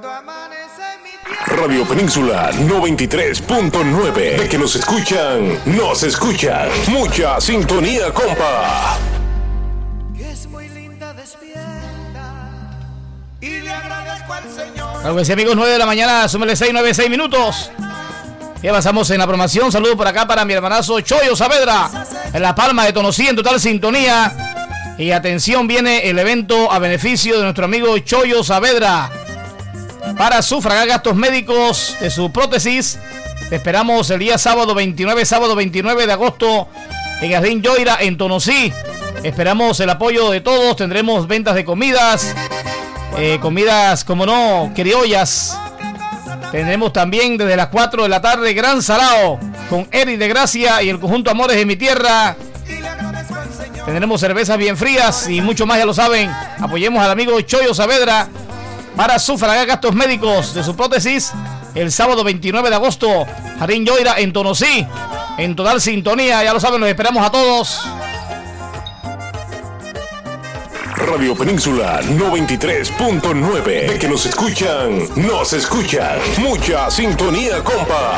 Radio Península 93.9. De que nos escuchan, nos escuchan. Mucha sintonía, compa. Es muy linda, despierta y le agradezco al Señor. Claro que sí, amigos, 9 de la mañana, súmele 6 minutos. Y avanzamos en la programación. Saludos por acá para mi hermanazo Choyo Saavedra, en La Palma de Tonosí, en total sintonía. Y atención, viene el evento a beneficio de nuestro amigo Choyo Saavedra para sufragar gastos médicos de su prótesis. Te esperamos el día sábado 29 de agosto en Jardín Yoira, en Tonosí. Esperamos el apoyo de todos. Tendremos ventas de comidas, como no, criollas. Tendremos también desde las 4 de la tarde Gran Salao con Eric de Gracia y el conjunto Amores de mi Tierra. Tendremos cervezas bien frías y mucho más, ya lo saben. Apoyemos al amigo Choyo Saavedra para sufragar gastos médicos de su prótesis el sábado 29 de agosto. Jardín Yoira en Tonosí, en total sintonía, ya lo saben, los esperamos a todos. Radio Península 93.9. De que nos escuchan, nos escuchan. Mucha sintonía, compa.